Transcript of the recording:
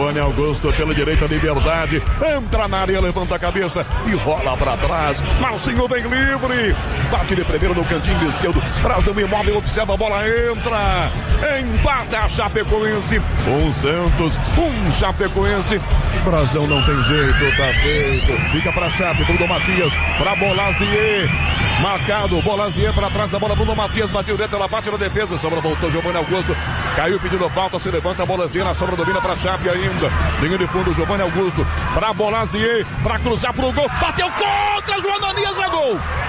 Giovanni Augusto pela direita, Liberdade. Entra na área, levanta a cabeça e rola pra trás. Marcinho vem livre. Bate de primeiro no cantinho esquerdo. Brasil imóvel, observa a bola, entra. Empata a Chapecoense. Santos, Chapecoense. Brasil não tem jeito, tá feito. Fica pra Chape, Bruno Matias, pra Bolazier. Marcado, Bolazier pra trás da bola, Bruno Matias bateu dentro, ela bate na defesa, sobra voltou, Giovanni Augusto, caiu pedindo falta, se levanta, Bolazier na sobra, domina pra Chape ainda, linha de fundo, Giovanni Augusto, pra Bolazier, pra cruzar pro gol, bateu contra, João Ananias, é gol!